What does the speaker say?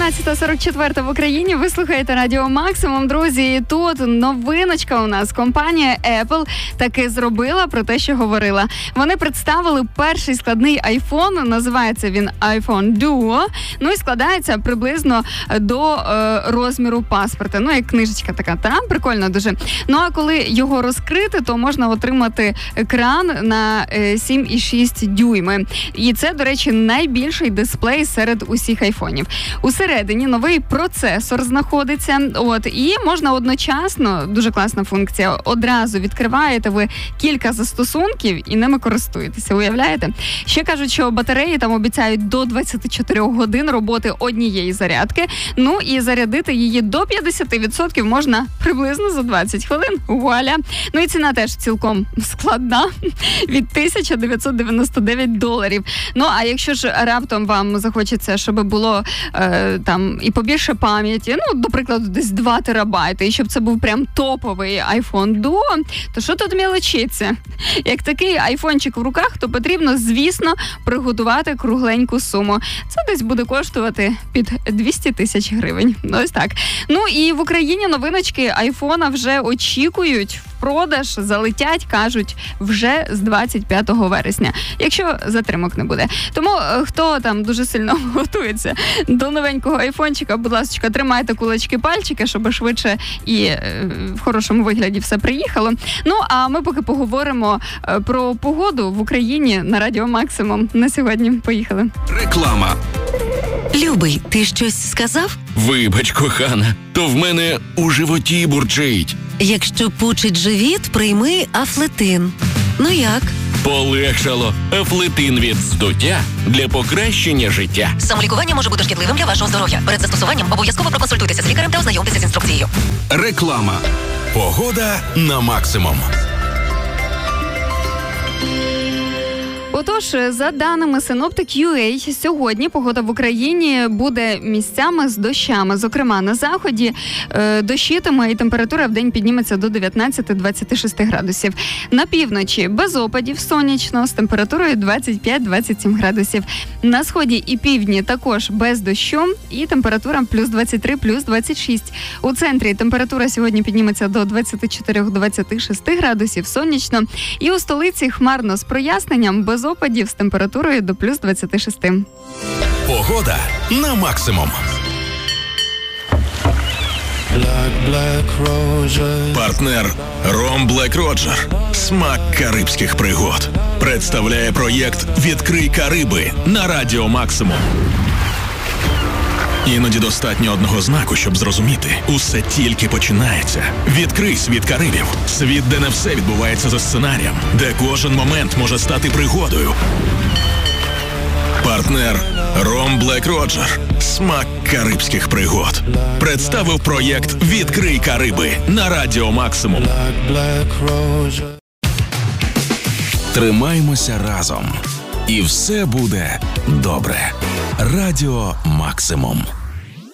11:44 в Україні. Ви слухаєте Радіо Максимум. Друзі, і тут новиночка у нас. Компанія Apple таки зробила про те, що говорила. Вони представили перший складний iPhone. Називається він iPhone Duo. Ну і складається приблизно до розміру паспорта. Ну, як книжечка така, та? Прикольно дуже. Ну, а коли його розкрити, то можна отримати екран на 7,6 дюйми. І це, до речі, найбільший дисплей серед усіх айфонів. Усередині новий процесор знаходиться, і можна одночасно, дуже класна функція, одразу відкриваєте ви кілька застосунків і ними користуєтеся, уявляєте? Ще кажуть, що батареї там обіцяють до 24 годин роботи однієї зарядки, ну і зарядити її до 50% можна приблизно за 20 хвилин. Вуаля! Ну і ціна теж цілком складна, від $1999. Ну, а якщо ж раптом вам захочеться, щоб було там і побільше пам'яті, ну, до прикладу, десь 2 терабайти, і щоб це був прям топовий iPhone Duo, то що тут мілочиться? Як такий айфончик в руках, то потрібно, звісно, приготувати кругленьку суму. Це десь буде коштувати під 200 тисяч гривень. Ось так. Ну, і в Україні новиночки айфона вже очікують в продаж, залетять, кажуть, вже з 25 вересня, якщо затримок не буде. Тому, хто там дуже сильно готується до новенького айфончика, будь ласка, тримайте кулачки-пальчики, щоб швидше і в хорошому вигляді все приїхало. Ну, а ми поки поговоримо про погоду в Україні на Радіо Максимум. На сьогодні поїхали. Реклама. Любий, ти щось сказав? Вибач, кохана, то в мене у животі бурчить. Якщо пучить живіт, прийми Афлетин. Ну як? Полегшало. Афлетин від здуття для покращення життя. Самолікування може бути шкідливим для вашого здоров'я. Перед застосуванням обов'язково проконсультуйтеся з лікарем та ознайомтеся з інструкцією. Реклама. Погода на максимум. Отож, за даними Synoptic.ua, сьогодні погода в Україні буде місцями з дощами. Зокрема, на заході дощитиме і температура вдень підніметься до 19-26 градусів. На півночі без опадів, сонячно, з температурою 25-27 градусів. На сході і півдні також без дощу і температура плюс 23, плюс 26. У центрі температура сьогодні підніметься до 24-26 градусів, сонячно. І у столиці хмарно з проясненням, без опадів, з температурою до плюс 26. Погода на максимум. Партнер Ром Блек Роджер. Смак карибських пригод. Представляє проєкт «Відкрий Кариби» на Радіо Максимум. Іноді достатньо одного знаку, щоб зрозуміти. Усе тільки починається. Відкрий світ Карибів. Світ, де не все відбувається за сценарієм. Де кожен момент може стати пригодою. Партнер Ром Блек Роджер. Смак карибських пригод. Представив проєкт «Відкрий Кариби» на Радіо Максимум. Тримаймося разом. І все буде добре. Радіо Максимум.